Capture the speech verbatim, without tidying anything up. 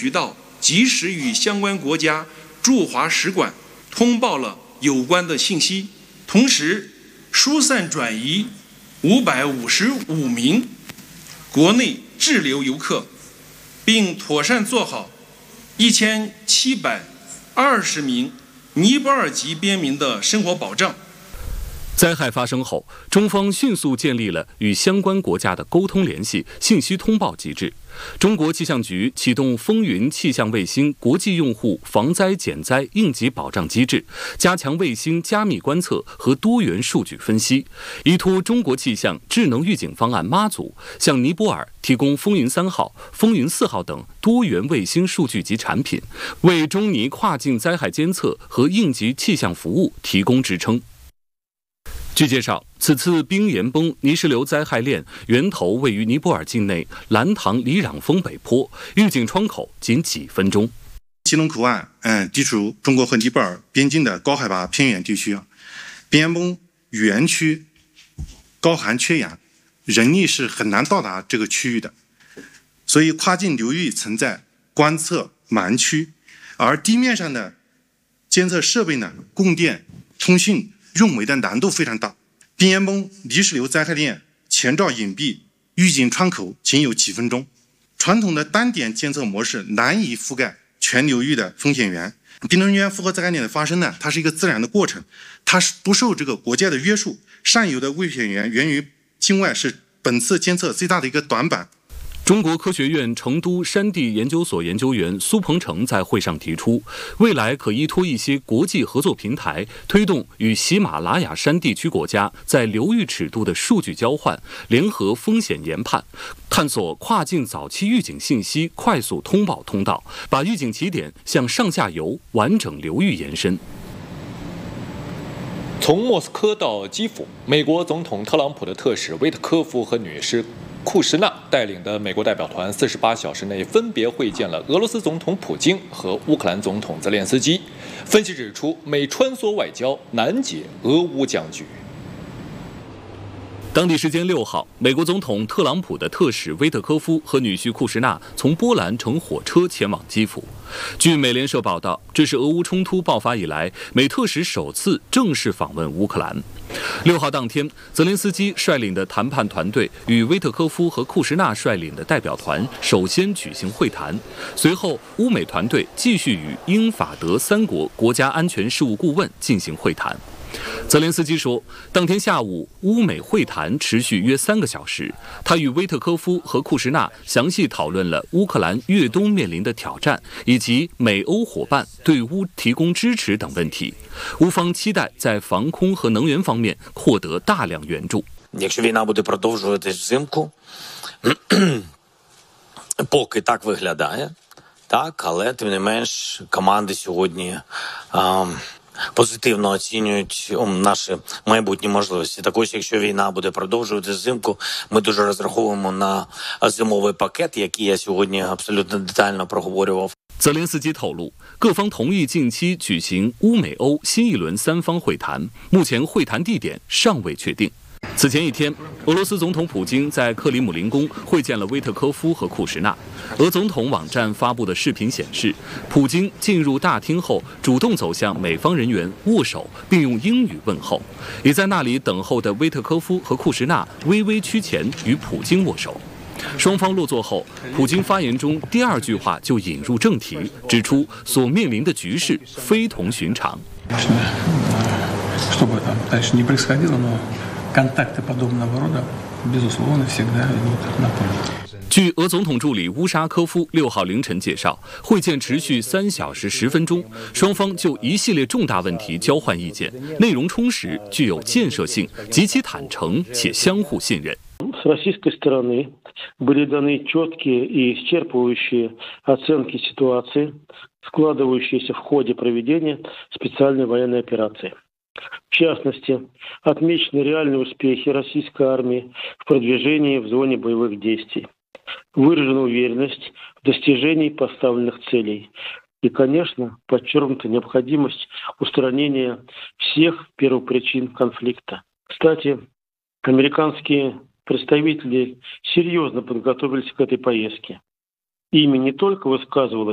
渠道及时与相关国家驻华使馆通报了有关的信息，同时疏散转移五百五十五名国内滞留游客，并妥善做好一千七百二十名尼泊尔籍边民的生活保障。 灾害发生后，中方迅速建立了与相关国家的沟通联系、信息通报机制。中国气象局启动风云气象卫星国际用户防灾减灾应急保障机制，加强卫星加密观测和多元数据分析，依托中国气象智能预警方案妈祖，向尼泊尔提供风云三号、风云四号等多元卫星数据及产品，为中尼跨境灾害监测和应急气象服务提供支撑。据介绍，此次冰岩崩泥石流灾害链源头位于尼泊尔境内兰塘里壤峰北坡，预警窗口仅几分钟。 基隆口岸，嗯，地处中国和尼泊尔边境的高海拔偏远地区，冰岩崩园区高寒缺氧，人力是很难到达这个区域的，所以跨境流域存在观测盲区，而地面上的监测设备呢，供电、通讯用煤的难度非常大。冰岩崩泥石流灾害链前兆隐蔽，预警窗口仅有几分钟，传统的单点监测模式难以覆盖全流域的风险源。冰能源复合灾害链的发生呢，它是一个自然的过程，它是不受这个国界的约束，上游的危险源源于境外，是本次监测最大的一个短板。 中国科学院成都山地研究所研究员苏鹏程在会上提出，未来可依托一些国际合作平台，推动与喜马拉雅山地区国家在流域尺度的数据交换，联合风险研判，探索跨境早期预警信息快速通报通道，把预警起点向上下游完整流域延伸。 从莫斯科到基辅，美国总统特朗普的特使维特科夫和女士库什纳带领的美国代表团四十八小时内分别会见了俄罗斯总统普京和乌克兰总统泽连斯基。分析指出，美穿梭外交难解俄乌僵局。 当地时间六号，美国总统特朗普的特使威特科夫和女婿库什纳从波兰乘火车前往基辅。据美联社报道，这是俄乌冲突爆发以来美特使首次正式访问乌克兰。六号当天，泽连斯基率领的谈判团队与威特科夫和库什纳率领的代表团首先举行会谈，随后乌美团队继续与英法德三国国家安全事务顾问进行会谈。泽连斯基说，当天下午乌美会谈持续约三个小时，他与威特科夫和库什纳详细讨论了乌克兰越冬面临的挑战，以及美欧伙伴对乌提供支持等问题。乌方期待在防空和能源方面获得大量援助。 Якщо війна буде продовжуватись взимку, поки так виглядає, так, але тим не менш команди сьогодні позитивно оцінюють наші майбутні можливості. Також, якщо війна буде продовжуватися взимку, ми дуже розраховуємо на зимовий пакет, який я сьогодні абсолютно детально проговорював. 泽连斯基透露，各方同意近期举行乌美欧新一轮三方会谈，目前会谈地点尚未确定。此前一天，俄罗斯总统普京在克里姆林宫会见了威特科夫和库什纳。俄总统网站发布的视频显示，普京进入大厅后主动走向美方人员握手，并用英语问候。也在那里等候的威特科夫和库什纳微微屈前与普京握手。双方落座后，普京发言中第二句话就引入正题，指出所面临的局势非同寻常。据俄总统助理乌沙科夫六号凌晨介绍，会见持续三小时十分钟，双方就一系列重大问题交换意见，内容充实，具有建设性，极其坦诚且相互信任。 С российской стороны были даны четкие и исчерпывающие оценки ситуации, складывающейся в ходе проведения специальной военной операции. В частности, отмечены реальные успехи российской армии в продвижении в зоне боевых действий. Выражена уверенность в достижении поставленных целей. И, конечно, подчеркнута необходимость устранения всех первопричин конфликта. Кстати, американские представители серьезно подготовились к этой поездке. Ими не только высказывалось